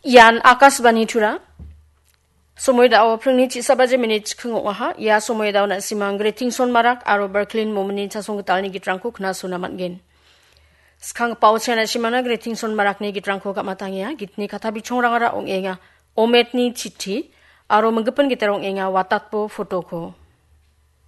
Yan Akashbani Tura. Somoy daw prungni chisa baje minute khungok ha ya somoy daw na simang greeting son marak aro Berkelin momni chasong talni gitrangko khna sunamat gen. Skang pau chena simana greeting son marak ni gitrangko ka matangya gitni kata bichong rangara ong enga ometni chithi aro menggepen gitarong enga watatpo foto ko.